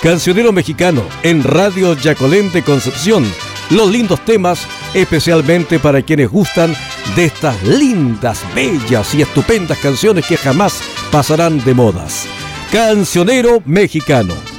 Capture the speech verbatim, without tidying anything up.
Cancionero Mexicano en Radio Yacolén de Concepción. Los lindos temas, especialmente para quienes gustan de estas lindas, bellas y estupendas canciones que jamás pasarán de modas. Cancionero Mexicano.